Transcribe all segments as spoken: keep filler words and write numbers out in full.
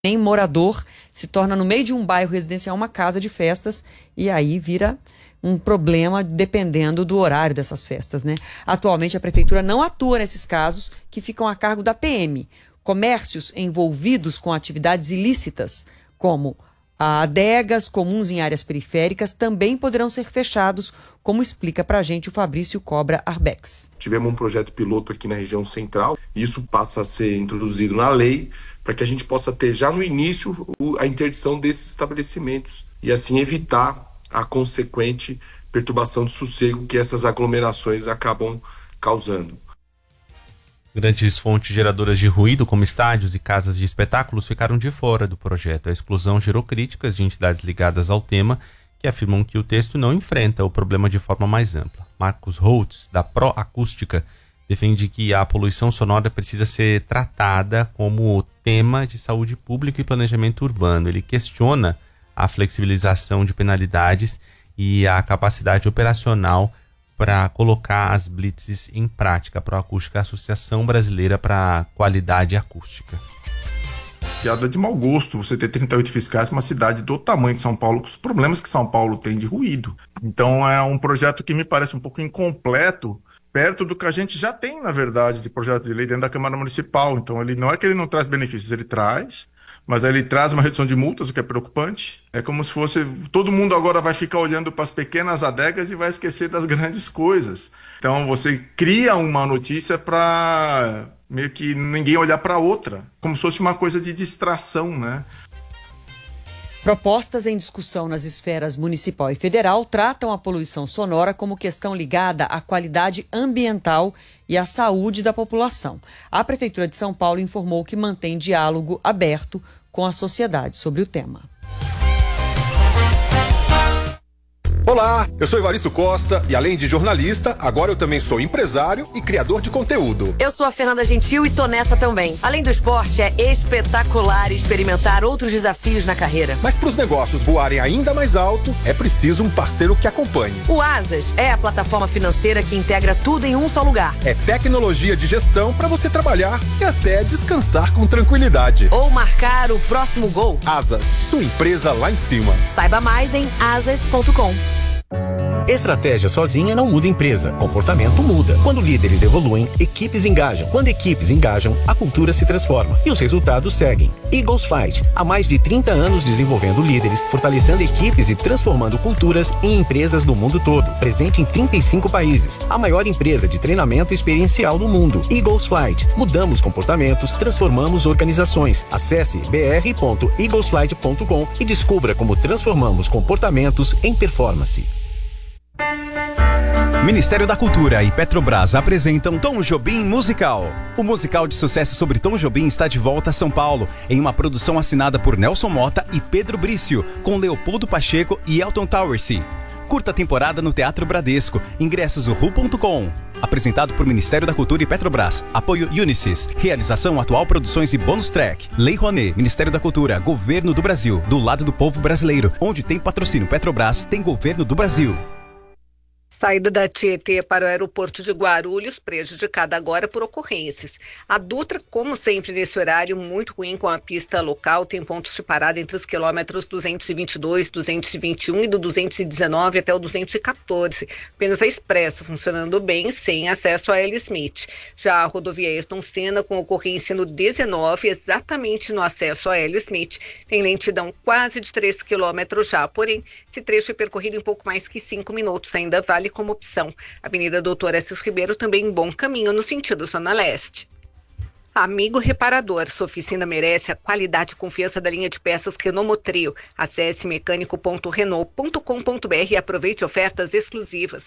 nem morador, se torna no meio de um bairro residencial uma casa de festas e aí vira um problema dependendo do horário dessas festas, né? Atualmente a prefeitura não atua nesses casos que ficam a cargo da P M. Comércios envolvidos com atividades ilícitas, como adegas comuns em áreas periféricas, também poderão ser fechados, como explica pra gente o Fabrício Cobra Arbex. Tivemos um projeto piloto aqui na região central, e isso passa a ser introduzido na lei, para que a gente possa ter já no início a interdição desses estabelecimentos e assim evitar a consequente perturbação de sossego que essas aglomerações acabam causando. Grandes fontes geradoras de ruído, como estádios e casas de espetáculos, ficaram de fora do projeto. A exclusão gerou críticas de entidades ligadas ao tema, que afirmam que o texto não enfrenta o problema de forma mais ampla. Marcos Holtz, da Proacústica, defende que a poluição sonora precisa ser tratada como tema de saúde pública e planejamento urbano. Ele questiona a flexibilização de penalidades e a capacidade operacional para colocar as blitzes em prática. A Proacústica é a Associação Brasileira para Qualidade Acústica. Piada de mau gosto você ter trinta e oito fiscais numa cidade do tamanho de São Paulo, com os problemas que São Paulo tem de ruído. Então é um projeto que me parece um pouco incompleto, perto do que a gente já tem, na verdade, de projeto de lei dentro da Câmara Municipal. Então ele não é que ele não traz benefícios, ele traz, mas ele traz uma redução de multas, o que é preocupante. É como se fosse, todo mundo agora vai ficar olhando para as pequenas adegas e vai esquecer das grandes coisas. Então você cria uma notícia para meio que ninguém olhar para outra, como se fosse uma coisa de distração, né? Propostas em discussão nas esferas municipal e federal tratam a poluição sonora como questão ligada à qualidade ambiental e à saúde da população. A Prefeitura de São Paulo informou que mantém diálogo aberto com a sociedade sobre o tema. Olá, eu sou Evaristo Costa e além de jornalista, agora eu também sou empresário e criador de conteúdo. Eu sou a Fernanda Gentil e tô nessa também. Além do esporte, é espetacular experimentar outros desafios na carreira. Mas para os negócios voarem ainda mais alto, é preciso um parceiro que acompanhe. O Asas é a plataforma financeira que integra tudo em um só lugar. É tecnologia de gestão para você trabalhar e até descansar com tranquilidade. Ou marcar o próximo gol. Asas, sua empresa lá em cima. Saiba mais em asas ponto com. Estratégia sozinha não muda empresa, comportamento muda. Quando líderes evoluem, equipes engajam. Quando equipes engajam, a cultura se transforma e os resultados seguem. Eagles Flight, há mais de trinta anos desenvolvendo líderes, fortalecendo equipes e transformando culturas em empresas do mundo todo. Presente em trinta e cinco países, a maior empresa de treinamento experiencial do mundo. Eagles Flight, mudamos comportamentos, transformamos organizações. Acesse b r ponto eagles flight ponto com e descubra como transformamos comportamentos em performance. Ministério da Cultura e Petrobras apresentam Tom Jobim Musical. O musical de sucesso sobre Tom Jobim está de volta a São Paulo, em uma produção assinada por Nelson Mota e Pedro Brício, com Leopoldo Pacheco e Elton Towersey. Curta temporada no Teatro Bradesco. Ingressos no ru ponto com. Apresentado por Ministério da Cultura e Petrobras. Apoio Unisys. Realização Atual Produções e Bônus Track. Lei Rouanet. Ministério da Cultura. Governo do Brasil. Do lado do povo brasileiro. Onde tem patrocínio Petrobras, tem Governo do Brasil. Saída da Tietê para o aeroporto de Guarulhos, prejudicada agora por ocorrências. A Dutra, como sempre nesse horário, muito ruim com a pista local, tem pontos de parada entre os quilômetros duzentos e vinte e dois, duzentos e vinte e um e do duzentos e dezenove até o duzentos e quatorze. Apenas a Expressa funcionando bem, sem acesso a Hélio Smith. Já a rodovia Ayrton Senna, com ocorrência no dezenove, exatamente no acesso a Hélio Smith, tem lentidão quase de três quilômetros já, porém, esse trecho é percorrido em pouco mais que cinco minutos, ainda vale como opção. Avenida Doutor Assis Ribeiro também em bom caminho no sentido Zona Leste. Amigo reparador, sua oficina merece a qualidade e confiança da linha de peças Renault Motril. Acesse mecânico ponto renault ponto com ponto b r e aproveite ofertas exclusivas.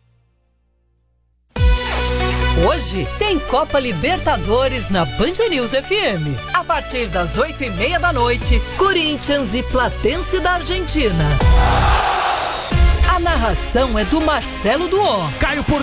Hoje tem Copa Libertadores na Band News F M. A partir das oito e meia da noite, Corinthians e Platense da Argentina. A narração é do Marcelo Duó. Caio por